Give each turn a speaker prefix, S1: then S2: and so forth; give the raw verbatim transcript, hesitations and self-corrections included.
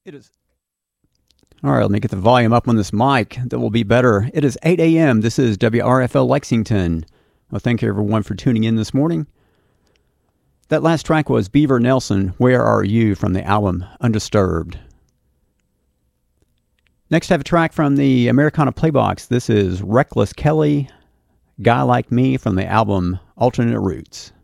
S1: It is. All right, let me get the volume up on this mic. That will be better. It is eight a.m. This is W R F L Lexington. Well, thank you everyone for tuning in this morning. That last track was Beaver Nelson, Where Are You, from the album Undisturbed. Next, I have a track from the Americana Playbox. This is Reckless Kelly, Guy Like Me, from the album Alternate Routes.